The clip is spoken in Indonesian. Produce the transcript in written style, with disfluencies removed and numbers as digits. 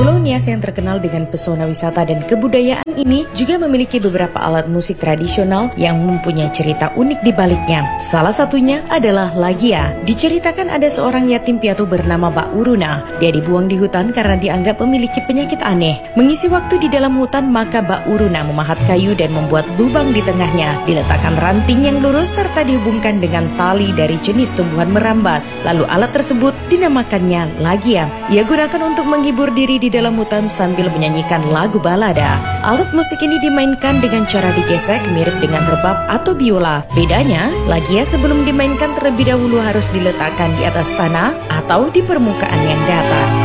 Pulau Nias yang terkenal dengan pesona wisata dan kebudayaan ini juga memiliki beberapa alat musik tradisional yang mempunyai cerita unik di baliknya. Salah satunya adalah lagia. Diceritakan ada seorang yatim piatu bernama Mbak Uruna. Dia dibuang di hutan karena dianggap memiliki penyakit aneh. Mengisi waktu di dalam hutan, maka Mbak Uruna memahat kayu dan membuat lubang di tengahnya. Diletakkan ranting yang lurus serta dihubungkan dengan tali dari jenis tumbuhan merambat. Lalu alat tersebut dinamakannya lagia. Ia gunakan untuk menghibur diri di dalam hutan sambil menyanyikan lagu balada. Alat musik ini dimainkan dengan cara digesek mirip dengan rebab atau biola. Bedanya, lagia sebelum dimainkan terlebih dahulu harus diletakkan di atas tanah atau di permukaan yang datar.